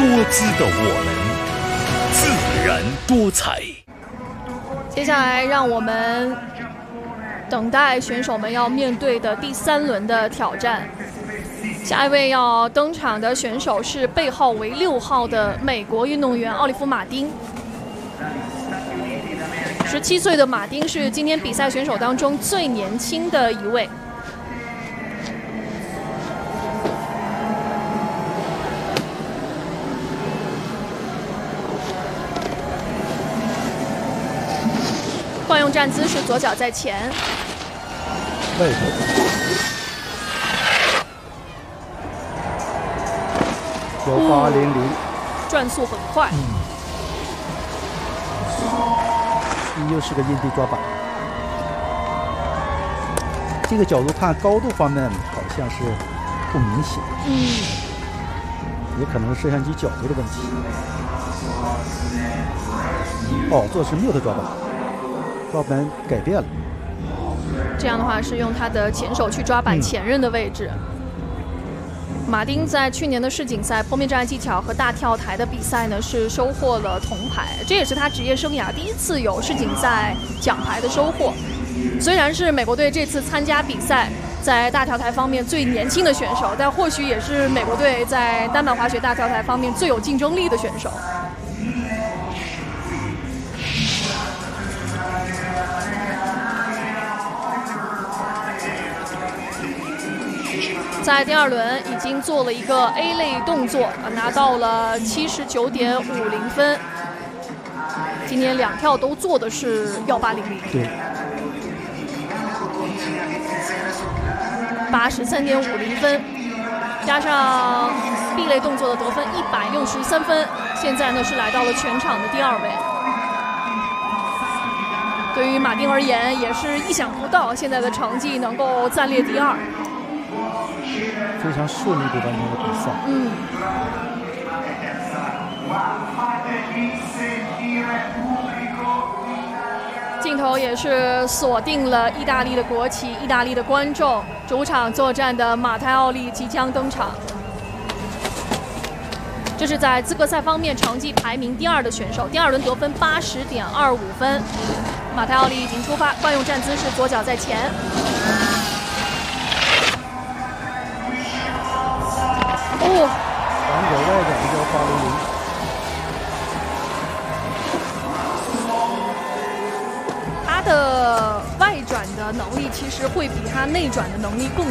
姿的我们，自然多彩。 接下来，让我们等待选手们要面对的第3轮的挑战。下一位要登场的选手是背号为6号的美国运动员奥利弗·马丁。17岁的马丁是今天比赛选手当中最年轻的一位。惯用站姿是左脚在前， 外头1800， 转速很快。 又是个硬地抓板。这个角度看，高度方面好像是不明显，也可能是摄像机角度的问题。哦，做的是mute抓板，抓板改变了。 这样的话是用他的前手去抓板前刃的位置。马丁在去年的世锦赛坡面障碍技巧和大跳台的比赛呢，是收获了铜牌，这也是他职业生涯第1次有世锦赛奖牌的收获。虽然是美国队这次参加比赛在大跳台方面最年轻的选手，但或许也是美国队在单板滑雪大跳台方面最有竞争力的选手。在第2轮已经做了一个 A 类动作，拿到了79.50分。今天2跳都做的是1800。 对。 83.50分，加上 B 类动作的得分163分，现在呢是来到了全场的第2位。对于马丁而言，也是意想不到现在的成绩能够暂列第2。 非常顺利的完成了比赛。 镜头也是锁定了意大利的国旗、意大利的观众。主场作战的马泰奥利即将登场。这是在资格赛方面成绩排名第2的选手，第2轮得分80.25分。马泰奥利已经出发，惯用站姿是左脚在前。 反脚外转 1800。他的外转的能力其实会比他内转的能力更